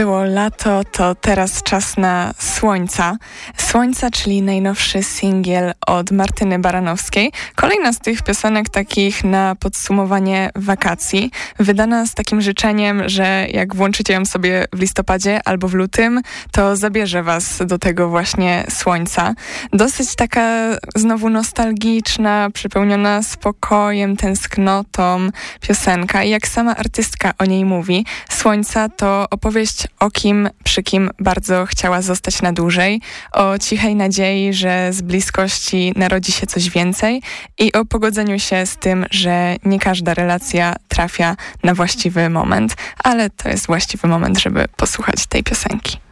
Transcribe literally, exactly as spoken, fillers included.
Było lato, to teraz czas na Słońca. Słońca, czyli najnowszy singiel od Martyny Baranowskiej. Kolejna z tych piosenek takich na podsumowanie wakacji. Wydana z takim życzeniem, że jak włączycie ją sobie w listopadzie albo w lutym, to zabierze was do tego właśnie słońca. Dosyć taka znowu nostalgiczna, przepełniona spokojem, tęsknotą piosenka. I jak sama artystka o niej mówi, Słońca to opowieść o kim, przy kim bardzo chciała zostać na dłużej, o cichej nadziei, że z bliskości narodzi się coś więcej i o pogodzeniu się z tym, że nie każda relacja trafia na właściwy moment, ale to jest właściwy moment, żeby posłuchać tej piosenki.